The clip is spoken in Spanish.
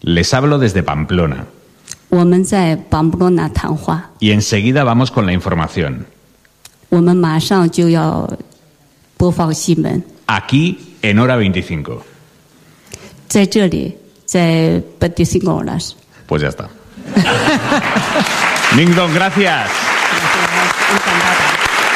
Les hablo desde Pamplona. 我们在邦布罗纳谈话， Y enseguida vamos con la información. 我们马上就要播放新闻。 Aquí en Hora 25. 在这里，在 25 horas。 Pues ya está. Mingdong, gracias. Encantada.